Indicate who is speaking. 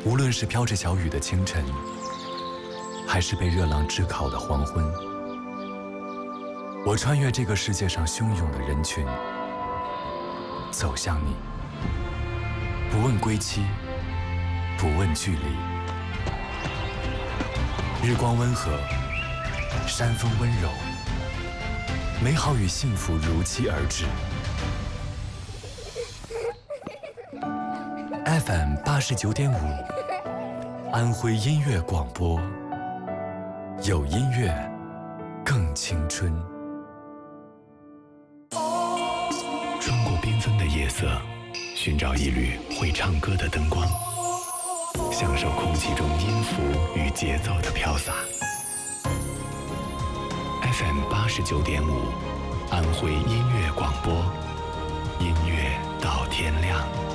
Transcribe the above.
Speaker 1: 无论是飘着小雨的清晨，还是被热浪炙烤的黄昏，我穿越这个世界上汹涌的人群，走向你，不问归期，不问距离。日光温和，山风温柔，美好与幸福如期而至。FM 89.5，安徽音乐广播，有音乐更青春。
Speaker 2: 穿过缤纷的夜色，寻找一缕会唱歌的灯光，享受空气中音符与节奏的飘洒。FM 89.5，安徽音乐广播，音乐到天亮。